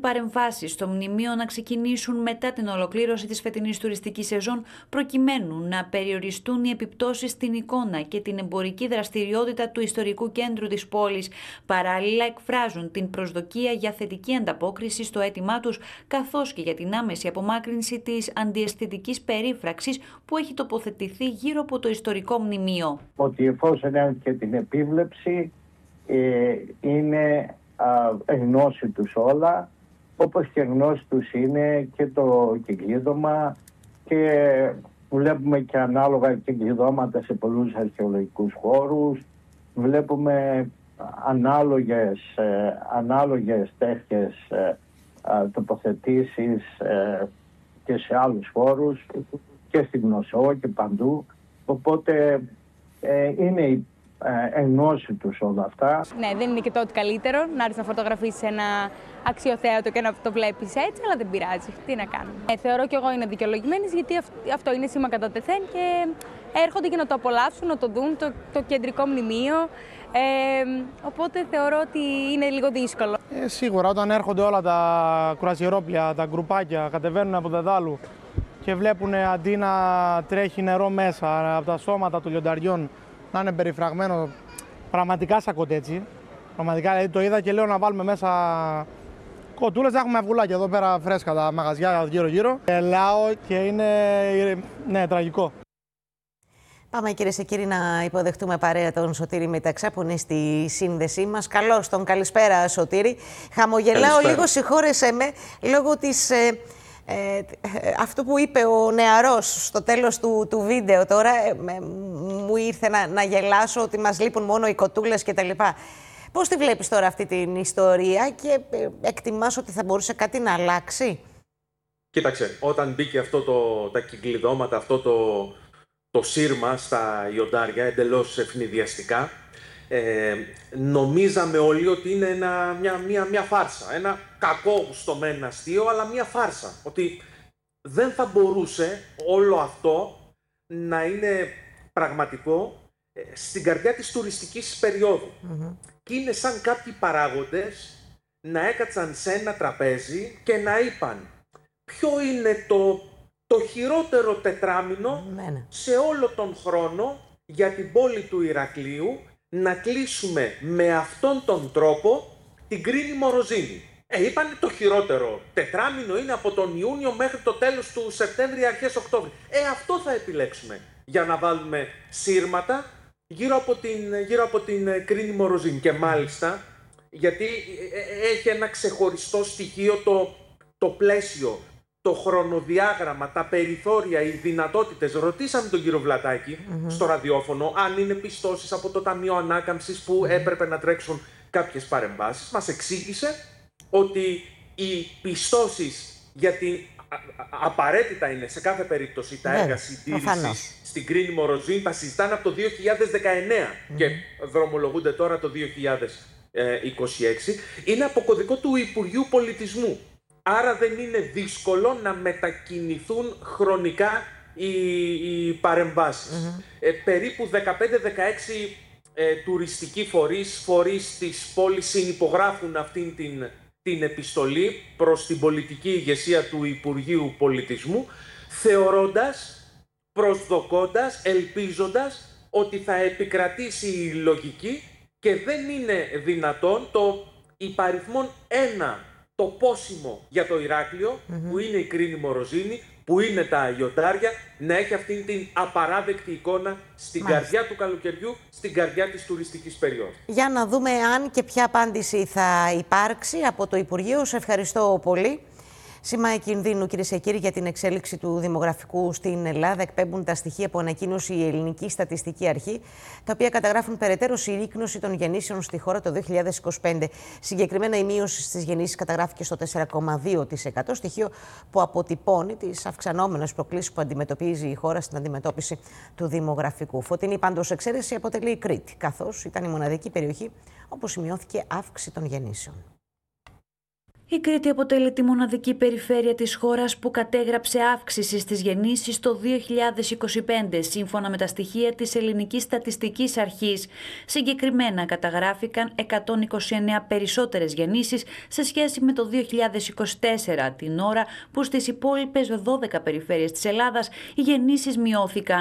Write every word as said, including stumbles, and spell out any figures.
παρεμβάσεις στο μνημείο να ξεκινήσουν μετά την ολοκλήρωση της φετινής τουριστικής σεζόν, προκειμένου να περιοριστούν οι επιπτώσεις στην εικόνα και την εμπορική δραστηριότητα του ιστορικού κέντρου της πόλης. Παράλληλα, εκφράζουν την προσδοκία για θετική ανταπόκριση στο αίτημά τους, καθώς και για την άμεση απομάκρυνση της αντιαισθητικής περίφραξης που έχει τοποθετηθεί γύρω από το ιστορικό μνημείο. Ότι εφόσον έχουν και την επίβλεψη, ε, είναι ε, γνώση τους όλα, όπως και γνώση τους είναι και το κεκλείδωμα, και βλέπουμε και ανάλογα κεκλειδώματα σε πολλούς αρχαιολογικούς χώρους, βλέπουμε ανάλογες, ε, ανάλογες τέτοιες ε, ε, τοποθετήσεις ε, και σε άλλους χώρους και στην Γνωσό και παντού, οπότε ε, είναι η ε, γνώση τους όλα αυτά. Ναι, δεν είναι και τότε καλύτερο να έρθεις να φωτογραφίσεις ένα αξιοθέατο και να το βλέπεις έτσι, αλλά δεν πειράζει. Τι να κάνουμε. Ε, θεωρώ κι εγώ είναι δικαιολογημένης, γιατί αυτό είναι σήμα κατά τεθέν και έρχονται και να το απολαύσουν, να το δουν, το, το κεντρικό μνημείο. Ε, οπότε θεωρώ ότι είναι λίγο δύσκολο. Ε, σίγουρα, όταν έρχονται όλα τα κουρασιερόπλια, τα γκρουπάκια, κατεβαίνουν από Δεδάλου και βλέπουν αντί να τρέχει νερό μέσα από τα σώματα των λιονταριών να είναι περιφραγμένο, πραγματικά σακωτέ έτσι. Πραγματικά, δηλαδή το είδα και λέω να βάλουμε μέσα κοτούλες, να έχουμε αυγουλάκια εδώ πέρα φρέσκα τα μαγαζιά γύρω-γύρω. Ελάω και είναι, ναι, τραγικό. Πάμε, κυρίες και κύριοι, να υποδεχτούμε παρέα τον Σωτήρη Μηταξά που είναι στη σύνδεσή μας. Καλώς τον, καλησπέρα Σωτήρη. Χαμογελάω καλησπέρα. Λίγο, συγχώρεσέ με, λόγω της, ε, ε, αυτού που είπε ο νεαρός στο τέλος του, του βίντεο τώρα. Ε, με, μου ήρθε να, να γελάσω ότι μας λείπουν μόνο οι κοτούλες κτλ. Πώς τη βλέπεις τώρα αυτή την ιστορία και ε, εκτιμάς ότι θα μπορούσε κάτι να αλλάξει? Κοίταξε, όταν μπήκε αυτό το, τα κυκλειδώματα, αυτό το... το σύρμα στα λιοντάρια, εντελώς ευνηδιαστικά, ε, νομίζαμε όλοι ότι είναι ένα, μια, μια, μια φάρσα. Ένα κακό γουστωμένο αστείο, αλλά μια φάρσα. Ότι δεν θα μπορούσε όλο αυτό να είναι πραγματικό ε, στην καρδιά της τουριστικής περίοδου. Mm-hmm. Και είναι σαν κάποιοι παράγοντες να έκατσαν σε ένα τραπέζι και να είπαν ποιο είναι το το χειρότερο τετράμινο mm, σε όλο τον χρόνο για την πόλη του Ηρακλείου, να κλείσουμε με αυτόν τον τρόπο την Κρίνη Μοροζίνη. Ε, είπανε το χειρότερο τετράμινο είναι από τον Ιούνιο μέχρι το τέλος του Σεπτέμβρη, αρχές Οκτώβρη. Ε, αυτό θα επιλέξουμε για να βάλουμε σύρματα γύρω από την, γύρω από την Κρίνη Μοροζίνη. Και μάλιστα, γιατί έχει ένα ξεχωριστό στοιχείο το, το πλαίσιο, το χρονοδιάγραμμα, τα περιθώρια, οι δυνατότητες. Ρωτήσαμε τον κύριο Βλατάκη mm-hmm. στο ραδιόφωνο αν είναι πιστώσεις από το Ταμείο Ανάκαμψης που mm-hmm. έπρεπε να τρέξουν κάποιες παρεμβάσεις. Μας εξήγησε ότι οι πιστώσεις για την απαραίτητα είναι σε κάθε περίπτωση τα έργα συντήρησης στην Κρίνη Μοροζίνη, τα συζητάνε από το δύο χιλιάδες δεκαεννέα mm-hmm. και δρομολογούνται τώρα το δύο χιλιάδες είκοσι έξι. Είναι από κωδικό του Υπουργείου Πολιτισμού. Άρα δεν είναι δύσκολο να μετακινηθούν χρονικά οι, οι παρεμβάσεις. Mm-hmm. Ε, περίπου δεκαπέντε δεκαέξι ε, τουριστικοί φορείς, φορείς της πόλης συνυπογράφουν αυτήν την, την επιστολή προς την πολιτική ηγεσία του Υπουργείου Πολιτισμού, θεωρώντας, προσδοκώντας, ελπίζοντας ότι θα επικρατήσει η λογική και δεν είναι δυνατόν το υπαριθμόν ένα το πόσιμο για το Ηράκλειο, mm-hmm. που είναι η Κρίνη Μοροζίνη, που είναι τα λιοντάρια, να έχει αυτήν την απαράδεκτη εικόνα στην Μάλιστα. καρδιά του καλοκαιριού, στην καρδιά της τουριστικής περίοδου. Για να δούμε αν και ποια απάντηση θα υπάρξει από το Υπουργείο. Σε ευχαριστώ πολύ. Σήμα κινδύνου, κυρίες και κύριοι, για την εξέλιξη του δημογραφικού στην Ελλάδα εκπέμπουν τα στοιχεία που ανακοίνωσε η Ελληνική Στατιστική Αρχή, τα οποία καταγράφουν περαιτέρω συρρίκνωση των γεννήσεων στη χώρα το δύο χιλιάδες είκοσι πέντε. Συγκεκριμένα, η μείωση στις γεννήσεις καταγράφηκε στο τέσσερα κόμμα δύο τοις εκατό, στοιχείο που αποτυπώνει τις αυξανόμενες προκλήσεις που αντιμετωπίζει η χώρα στην αντιμετώπιση του δημογραφικού. Φωτεινή πάντως εξαίρεση αποτελεί η Κρήτη, καθώς ήταν η μοναδική περιοχή όπου σημειώθηκε αύξηση των γεννήσεων. Η Κρήτη αποτελεί τη μοναδική περιφέρεια της χώρας που κατέγραψε αύξηση στις γεννήσεις το δύο χιλιάδες είκοσι πέντε, σύμφωνα με τα στοιχεία της Ελληνικής Στατιστικής Αρχής. Συγκεκριμένα καταγράφηκαν εκατόν είκοσι εννέα περισσότερες γεννήσεις σε σχέση με το δύο χιλιάδες είκοσι τέσσερα, την ώρα που στις υπόλοιπες δώδεκα περιφέρειες της Ελλάδας οι γεννήσεις μειώθηκαν.